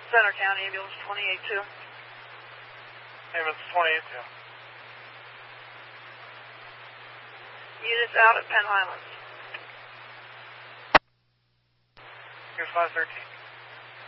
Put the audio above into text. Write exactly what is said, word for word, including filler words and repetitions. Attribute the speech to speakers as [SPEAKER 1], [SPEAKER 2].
[SPEAKER 1] Center County, ambulance twenty-eight two.
[SPEAKER 2] Ambulance twenty-eight two.
[SPEAKER 1] Units out at Penn Highlands.
[SPEAKER 2] Here's five thirteen.